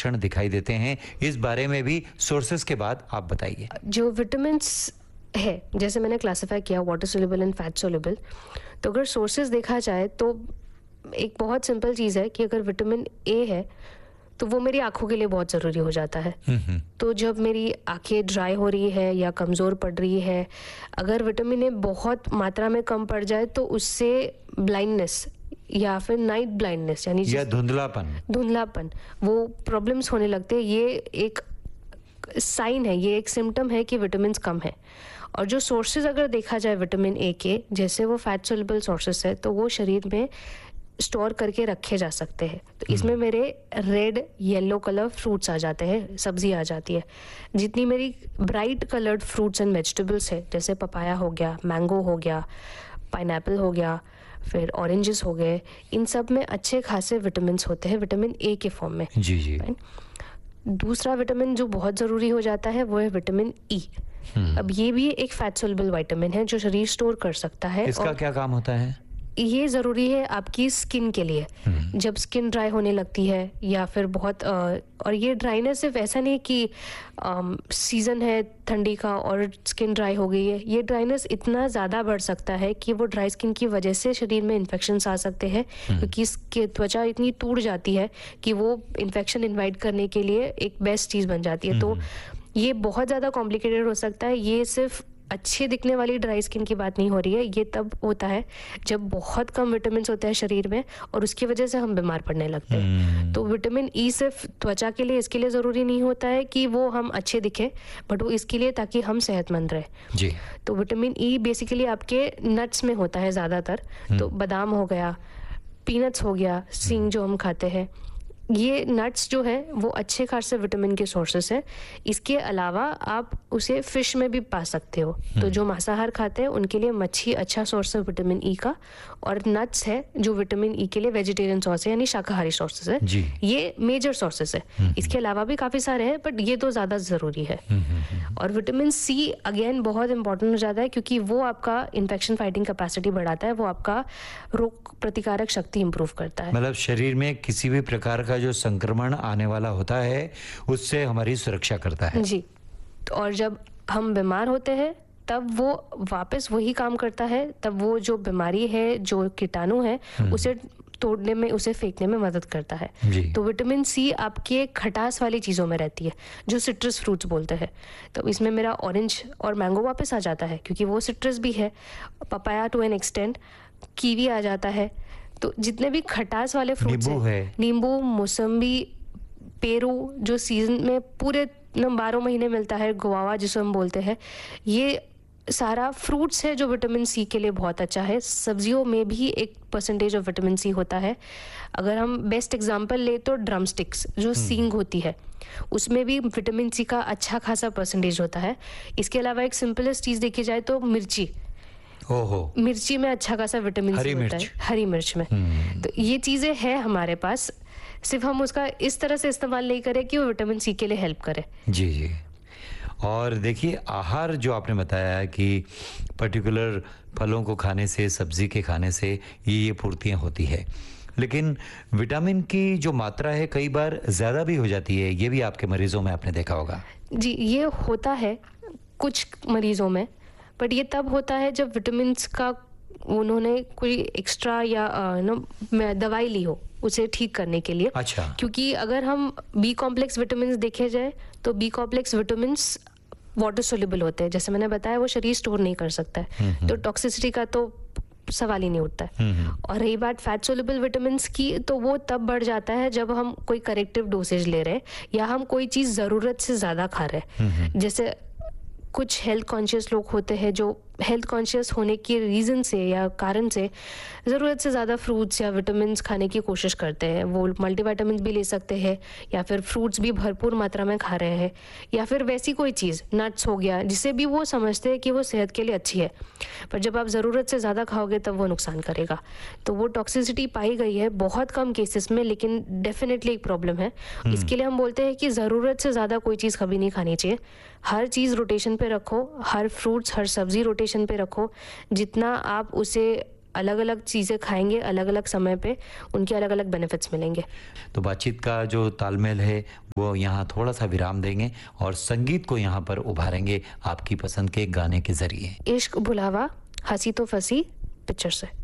लक्षण दिखाई देते हैं, इस बारे में भी सोर्सेज के बाद आप बताइए। जो विटामिन्स है, जैसे मैंने क्लासिफाई किया water soluble and fat soluble, तो अगर सोर्सेज देखा जाए तो एक बहुत सिंपल चीज़ है कि अगर विटामिन ए है तो वो मेरी आंखों के लिए बहुत ज़रूरी हो जाता है। तो जब मेरी आंखें ड्राई हो रही है या कमज़ोर पड़ रही है, अगर विटामिन ए बहुत मात्रा में कम पड़ जाए तो उससे ब्लाइंडनेस या फिर नाइट ब्लाइंडनेस यानी या धुंधलापन वो प्रॉब्लम्स होने लगते हैं। ये एक साइन है, ये एक सिम्टम है कि विटामिन कम है। और जो सोर्सेज अगर देखा जाए विटामिन ए के, जैसे वो फैट सोल्यूबल सोर्सेज है तो वो शरीर में स्टोर करके रखे जा सकते हैं। तो इसमें मेरे रेड येलो कलर फ्रूट्स आ जाते हैं, सब्जी आ जाती है। जितनी मेरी bright coloured fruits and vegetables है, जैसे पपाया हो गया, मैंगो हो गया, पाइनएप्पल हो गया, फिर ऑरेंजेस हो गए, इन सब में अच्छे खासे विटामिन होते हैं, विटामिन ए के फॉर्म में। जी। दूसरा विटामिन जो बहुत ज़रूरी हो जाता है वो है विटामिन ई। अब ये भी एक फैट सोल्यूबल विटामिन है जो शरीर स्टोर कर सकता है। इसका क्या काम होता है? ये ज़रूरी है आपकी स्किन के लिए। जब स्किन ड्राई होने लगती है या फिर बहुत और ये ड्राइनेस सिर्फ ऐसा नहीं कि सीज़न है ठंडी का और स्किन ड्राई हो गई है। ये ड्राइनेस इतना ज़्यादा बढ़ सकता है कि वो ड्राई स्किन की वजह से शरीर में इन्फेक्शंस आ सकते हैं, क्योंकि इसकी त्वचा इतनी टूट जाती है कि वो इन्फेक्शन इन्वाइट करने के लिए एक बेस्ट चीज़ बन जाती है। तो ये बहुत ज़्यादा कॉम्प्लिकेटेड हो सकता है। ये सिर्फ अच्छे दिखने वाली ड्राई स्किन की बात नहीं हो रही है, ये तब होता है जब बहुत कम विटामिन होते हैं शरीर में और उसकी वजह से हम बीमार पड़ने लगते हैं। तो विटामिन ई सिर्फ त्वचा के लिए, इसके लिए ज़रूरी नहीं होता है कि वो हम अच्छे दिखें, बट वो इसके लिए ताकि हम सेहतमंद रहे जी। तो विटामिन ई बेसिकली आपके नट्स में होता है ज़्यादातर। तो बादाम हो गया, पीनट्स हो गया, सींग जो हम खाते हैं, ये नट्स जो है वो अच्छे खासे विटामिन के सोर्सेस है। इसके अलावा आप उसे फिश में भी पा सकते हो। तो जो मांसाहार खाते हैं उनके लिए मच्छी अच्छा सोर्स है विटामिन ई का, और नट्स है जो विटामिन ई के लिए वेजिटेरियन सोर्स है यानी शाकाहारी सोर्सेस है जी। ये मेजर सोर्सेस है। इसके अलावा भी काफ़ी सारे हैं बट ये तो ज़्यादा ज़रूरी है। और विटामिन सी अगेन बहुत इंपॉर्टेंट हो जाता है क्योंकि वो आपका इन्फेक्शन फाइटिंग कैपेसिटी बढ़ाता है, वो आपका रोग प्रतिकारक शक्ति इंप्रूव करता है। मतलब शरीर में किसी भी प्रकार का जो संक्रमण आने वाला होता है उससे हमारी सुरक्षा करता है जी। और जब हम बीमार होते हैं तब वो वापस वही काम करता है, तब वो जो बीमारी है, जो कीटाणु है, उसे तोड़ने में, उसे फेंकने में मदद करता है। तो विटामिन सी आपके खटास वाली चीज़ों में रहती है जो सिट्रस फ्रूट्स बोलते हैं। तो इसमें मेरा ऑरेंज और मैंगो वापस आ जाता है क्योंकि वो सिट्रस भी है, papaya to an extent, kiwi आ जाता है। तो जितने भी खटास वाले फ्रूट्स हैं, नींबू, मौसम्बी, पेरू जो सीजन में पूरे 12 महीने मिलता है, गुआवा जिसे हम बोलते हैं, ये सारा फ्रूट्स है जो विटामिन सी के लिए बहुत अच्छा है। सब्जियों में भी 1% ऑफ विटामिन सी होता है। अगर हम बेस्ट एग्जांपल ले तो ड्रम स्टिक्स जो सींग होती है उसमें भी विटामिन सी का अच्छा खासा परसेंटेज होता है। इसके अलावा एक सिंपलेस्ट चीज़ देखी जाए तो मिर्ची, मिर्ची में अच्छा खासा विटामिन सी होता है, हरी मिर्च में। तो ये चीज़ें हैं हमारे पास, सिर्फ हम उसका इस तरह से इस्तेमाल नहीं करें कि वो विटामिन सी के लिए हेल्प करे। जी। और देखिए आहार जो आपने बताया है कि पर्टिकुलर फलों को खाने से, सब्जी के खाने से ये पूर्तियाँ होती है, लेकिन विटामिन की जो मात्रा है कई बार ज़्यादा भी हो जाती है, ये भी आपके मरीजों में आपने देखा होगा। जी, ये होता है कुछ मरीजों में, बट ये तब होता है जब विटामिन का उन्होंने कोई एक्स्ट्रा या दवाई ली हो उसे ठीक करने के लिए। अच्छा। क्योंकि अगर हम बी कॉम्प्लेक्स विटामिन देखे जाए तो B complex vitamin water soluble होते हैं, जैसे मैंने बताया वो शरीर स्टोर नहीं कर सकता है, तो टॉक्सिसिटी का तो सवाल ही नहीं उठता है। और रही बात फैट सोल्यूबल विटामिन की, तो वो तब बढ़ जाता है जब हम कोई करेक्टिव डोसेज ले रहे हैं या हम कोई चीज़ ज़रूरत से ज़्यादा खा रहे हैं। जैसे कुछ हेल्थ कॉन्शियस लोग होते हैं जो हेल्थ कॉन्शियस होने के रीज़न से या कारण से ज़रूरत से ज़्यादा फ्रूट्स या विटामिन्स खाने की कोशिश करते हैं। वो मल्टीविटामिन भी ले सकते हैं या फिर फ्रूट्स भी भरपूर मात्रा में खा रहे हैं, या फिर वैसी कोई चीज़ नट्स हो गया जिसे भी वो समझते हैं कि वो सेहत के लिए अच्छी है, पर जब आप ज़रूरत से ज़्यादा खाओगे तब वो नुकसान करेगा। तो वो टॉक्सिसिटी पाई गई है बहुत कम केसेस में, लेकिन डेफिनेटली एक प्रॉब्लम है। इसके लिए हम बोलते हैं कि ज़रूरत से ज़्यादा कोई चीज़ कभी नहीं खानी चाहिए। हर चीज़ रोटेशन पे रखो, हर फ्रूट्स, हर सब्जी रोटेशन पे रखो। जितना आप उसे अलग अलग चीज़ें खाएंगे अलग अलग समय पे, उनके अलग अलग बेनिफिट्स मिलेंगे। तो बातचीत का जो तालमेल है वो यहाँ थोड़ा सा विराम देंगे और संगीत को यहाँ पर उभारेंगे आपकी पसंद के गाने के जरिए। इश्क भुलावा हंसी तो फंसी पिक्चर से।